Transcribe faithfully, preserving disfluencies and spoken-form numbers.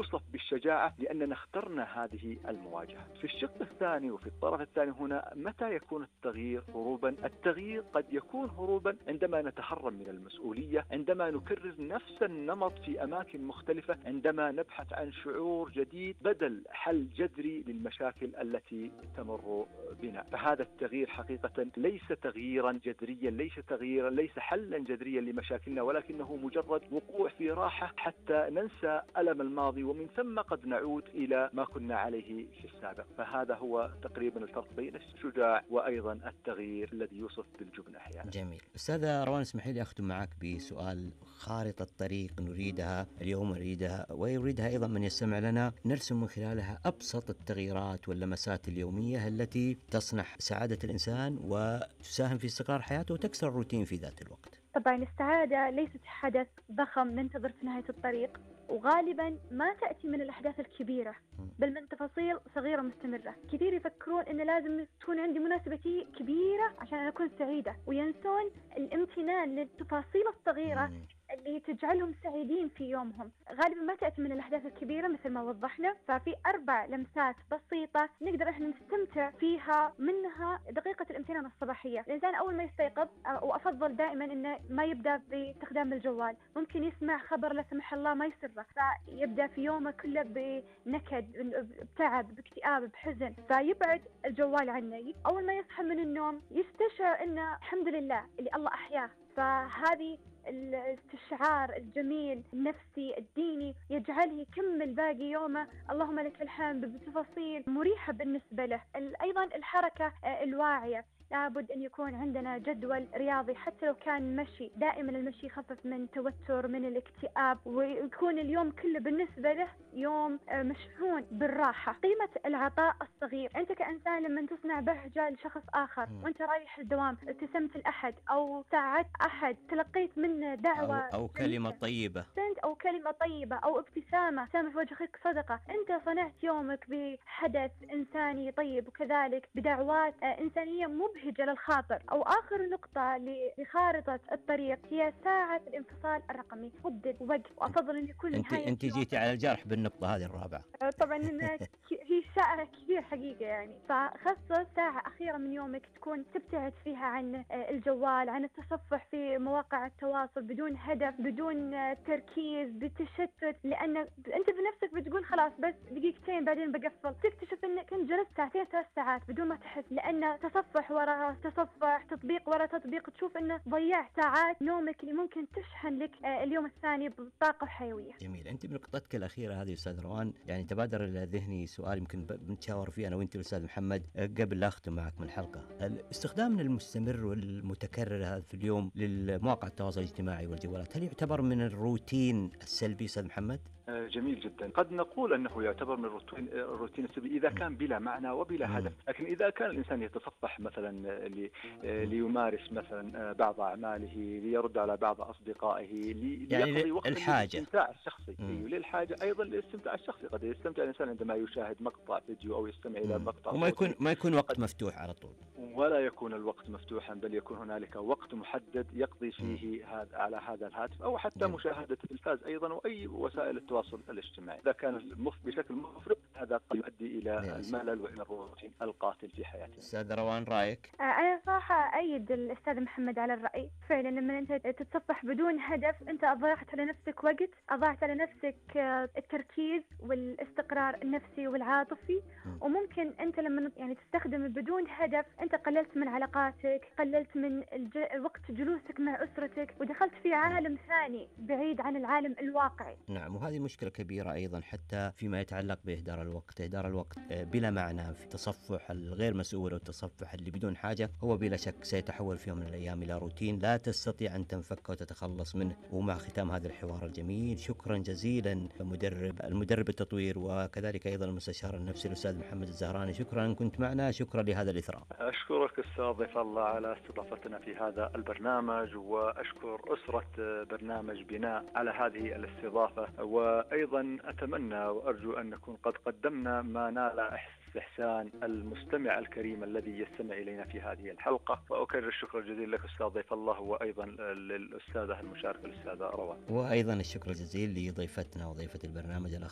يوصف بالشجاعة لأننا اخترنا هذه المواجهة. في الشق الثاني وفي الطرف الثاني هنا، متى يكون التغيير هروبا؟ التغيير قد يكون هروبا عندما نتهرب من المسؤولية، عندما نكرر نفس النمط في أماكن مختلفة، عندما نبحث عن شعور جديد بدل حل جذري للمشاكل التي تمر بنا. فهذا التغيير حقيقة ليس تغييرا جذريا، ليس تغييرا ليس حلا جذريا لمشاكلنا، ولكنه مجرد وقوع في راحة حتى ننسى ألم الماضي، ومن ثم قد نعود إلى ما كنا عليه في السابق. فهذا هو تقريبا الفرق بين الشجاع وأيضا التغيير الذي يوصف بالجبن أحيانا. جميل. أستاذة روان، اسمحي لي أختم معك بسؤال. خارطة طريق نريدها اليوم، نريدها ويريدها أيضا من يستمع لنا، نرسم من خلالها أبسط التغييرات واللمسات اليومية التي تصنع سعادة الإنسان وتساهم في استقرار حياته وتكسر الروتين في ذات الوقت. طبعا السعادة ليست حدث ضخم ننتظر في نهاية الطريق، وغالبا ما تأتي من الأحداث الكبيرة بل من تفاصيل صغيرة مستمرة. كثير يفكرون إن لازم تكون عندي مناسبة كبيرة عشان أكون سعيدة، وينسون الامتنان للتفاصيل الصغيرة اللي تجعلهم سعيدين في يومهم. غالبا ما تأتي من الأحداث الكبيرة مثل ما وضحنا. ففي أربع لمسات بسيطة نقدر إحنا نستمتع فيها، منها دقيقة الامتنان الصباحية. الإنسان أول ما يستيقظ، وأفضل دائما إنه ما يبدأ باستخدام الجوال، ممكن يسمع خبر لا سمح الله ما يسره، فيبدأ في يومه كله بنكد، بتعب، باكتئاب، بحزن، فيبعد الجوال عنه. أول ما يصحى من النوم يستشعر إنه الحمد لله اللي الله أحياه. فهذه الاستشعار الجميل النفسي الديني يجعله يكمل باقي يومه اللهم لك الحمد بتفاصيل مريحة بالنسبة له. أيضا الحركة الواعية، لابد أن يكون عندنا جدول رياضي حتى لو كان مشي. دائما المشي يخفف من توتر، من الاكتئاب، ويكون اليوم كله بالنسبة له يوم مشحون بالراحة. قيمة العطاء الصغير، أنت كإنسان لما تصنع بهجة لشخص آخر وأنت رايح الدوام، ابتسمت لأحد أو ساعدت أحد، تلقيت منه دعوة أو, أو كلمة طيبة أو كلمة طيبة أو ابتسامة، ابتسامة في وجه أخيك صدقة. أنت صنعت يومك بحدث إنساني طيب، وكذلك بدعوات إنسانية مبهجة للخاطر. أو آخر نقطة لخارطة الطريق هي ساعة الانفصال الرقمي. حدد وقت، وأفضل أن يكون أنت نهاية أنت جيتي على الجرح بالنقطة هذه الرابعة. طبعا هي ساعة كثير حقيقة يعني. فخصص ساعة أخيرة من يومك تكون تبتعد فيها عن الجوال، عن التصفح في مواقع التواصل بدون هدف، بدون تركيز، بتشتت، لأن أنت بنفسك بتقول خلاص بس دقيقتين بعدين بقفل، تكتشف أنك أنت جلست ساعتين ثلاث ساعات بدون ما تحس، لأن تصفح وراء تصفح، تطبيق وراء تطبيق، تشوف أنه ضيعت ساعات نومك اللي ممكن تشحن لك اليوم الثاني بطاقة وحيوية. جميل. أنت بنقطتك الأخيرة هذه أستاذ روان يعني تبادر إلى ذهني سؤال يمكن بنتشاور فيه أنا وأنت والأستاذ محمد قبل لا أختم معك من الحلقة. الاستخدام المستمر والمتكرر هذا في اليوم للمواقع التواصل الاجتماعي والجوالات، هل يعتبر من الروتين السلبي أستاذ محمد؟ جميل جدا. قد نقول أنه يعتبر من الروتين الروتين السلبي إذا كان بلا معنى وبلا هدف، لكن إذا كان الإنسان يتصفح مثلا ليمارس مثلا بعض أعماله، ليرد على بعض أصدقائه، ليقضي وقت للاستمتاع الشخصي، للحاجة أيضا للاستمتاع الشخصي. قد يستمتع الإنسان عندما يشاهد مقطع فيديو أو يستمع إلى مقطع، وما يكون ما يكون وقت مفتوح على طول، ولا يكون الوقت مفتوحا، بل يكون هنالك وقت محدد يقضي فيه هذا على هذا الهاتف، أو حتى مم. مشاهدة التلفاز أيضا وأي وسائل التواصل الاجتماعي. إذا كان بشكل مفرط هذا قد يؤدي إلى الملل وإلى الروتين القاتل في حياتنا. أستاذ روان رأيك؟ أنا صراحة أيد الأستاذ محمد على الرأي. فعلا لما أنت تتصفح بدون هدف أنت أضعت على نفسك وقت، أضعت على نفسك التركيز والاستقرار النفسي والعاطفي، م. وممكن أنت لما يعني تستخدم بدون هدف أنت قللت من علاقاتك، قللت من الج... وقت جلوسك مع أسرتك، ودخلت في عالم ثاني بعيد عن العالم الواقعي. نعم، وهذه مشكلة كبيرة أيضا حتى فيما يتعلق بإهدار الوقت. إهدار الوقت بلا معنى في التصفح الغير مسؤول والتصفح اللي بدون حاجة هو بلا شك سيتحول في يوم من الأيام إلى روتين لا تستطيع أن تنفك وتتخلص منه. ومع ختام هذا الحوار الجميل، شكرا جزيلا مدرب المدرب التطوير وكذلك أيضا المستشار النفسي الأستاذ محمد الزهراني، شكرا أن كنت معنا، شكرا لهذا الإثراء. أشكرك أستاذ ضيف الله على استضافتنا في هذا البرنامج، وأشكر أسرة برنامج بناء على هذه الاستضافة، وأيضا أتمنى وأرجو أن نكون قد قدمنا ما نال إحسان المستمع الكريم الذي يستمع إلينا في هذه الحلقة. وأكرر الشكر الجزيل لك أستاذ ضيف الله، وأيضا للأستاذة المشاركة الأستاذة روان، وأيضا الشكر الجزيل لضيفتنا وضيفة البرنامج